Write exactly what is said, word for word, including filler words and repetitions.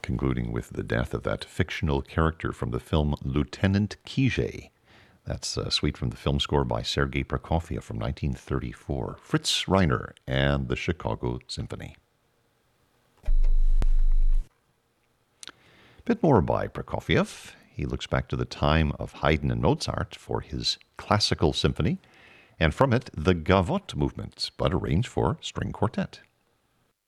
concluding with the death of that fictional character from the film Lieutenant Kijé. That's a suite from the film score by Sergei Prokofiev from nineteen thirty-four. Fritz Reiner and the Chicago Symphony. A bit more by Prokofiev. He looks back to the time of Haydn and Mozart for his classical symphony, and from it, the Gavotte movement, but arranged for string quartet.